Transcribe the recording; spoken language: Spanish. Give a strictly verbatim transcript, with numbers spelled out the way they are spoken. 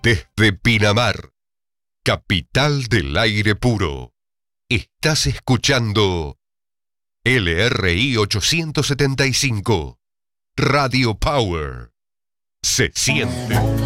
Desde Pinamar, capital del aire puro, estás escuchando L R I ochocientos setenta y cinco, Radio Power. Se siente.